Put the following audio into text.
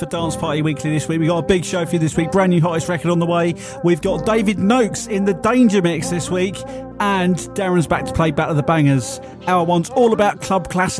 for Dance Party Weekly this week. We've got a big show for you this week. Brand new hottest record on the way. We've got David Noakes in the Danger Mix this week. And Darren's back to play Battle of the Bangers. Hour one's all about club classics.